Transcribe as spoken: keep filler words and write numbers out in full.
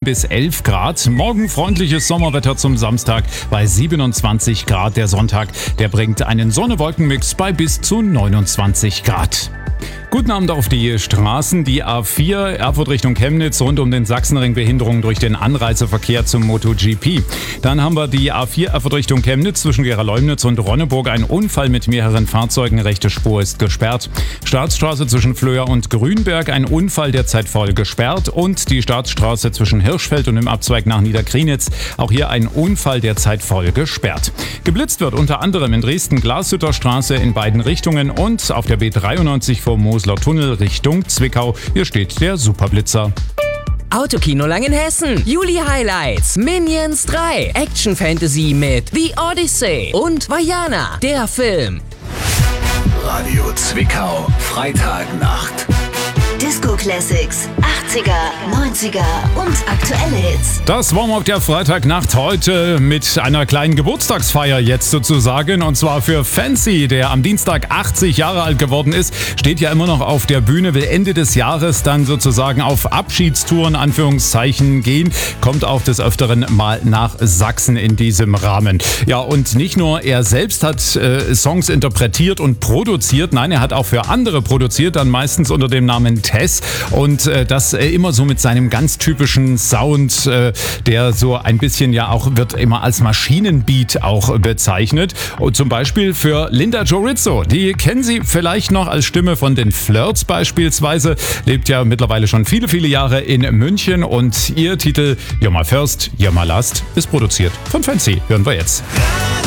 bis elf Grad. Morgen freundliches Sommerwetter zum Samstag bei siebenundzwanzig Grad. Der Sonntag, der bringt einen Sonne-Wolken-Mix bei bis zu neunundzwanzig Grad. Guten Abend auf die Straßen. Die A vier Erfurt Richtung Chemnitz rund um den Sachsenring, Behinderung durch den Anreiseverkehr zum MotoGP. Dann haben wir die A vier Erfurt Richtung Chemnitz zwischen Gera-Leumnitz und Ronneburg. Ein Unfall mit mehreren Fahrzeugen. Rechte Spur ist gesperrt. Staatsstraße zwischen Flöhr und Grünberg. Ein Unfall derzeit voll gesperrt. Und die Staatsstraße zwischen Hirschfeld und dem Abzweig nach Niederkrienitz. Auch hier ein Unfall derzeit voll gesperrt. Geblitzt wird unter anderem in Dresden Glashütterstraße in beiden Richtungen und auf der B dreiundneunzig vom Mosler Tunnel Richtung Zwickau. Hier steht der Superblitzer. Autokino Langenhessen. Juli Highlights. Minions drei. Action Fantasy mit The Odyssey. Und Vajana, der Film. Radio Zwickau. Freitagnacht. Disco Classics, achtziger, neunziger und aktuelle Hits. Das Warm-up der Freitagnacht heute mit einer kleinen Geburtstagsfeier jetzt sozusagen. Und zwar für Fancy, der am Dienstag achtzig Jahre alt geworden ist. Steht ja immer noch auf der Bühne, will Ende des Jahres dann sozusagen auf Abschiedstouren, Anführungszeichen, gehen. Kommt auch des Öfteren mal nach Sachsen in diesem Rahmen. Ja, und nicht nur er selbst hat äh, Songs interpretiert und produziert. Nein, er hat auch für andere produziert, dann meistens unter dem Namen Tess, und äh, das äh, immer so mit seinem ganz typischen Sound, äh, der so ein bisschen ja auch wird immer als Maschinenbeat auch bezeichnet. Und zum Beispiel für Linda Jorizzo, die kennen Sie vielleicht noch als Stimme von den Flirts beispielsweise, lebt ja mittlerweile schon viele, viele Jahre in München, und ihr Titel You're My First, You're My Last ist produziert von Fancy. Hören wir jetzt.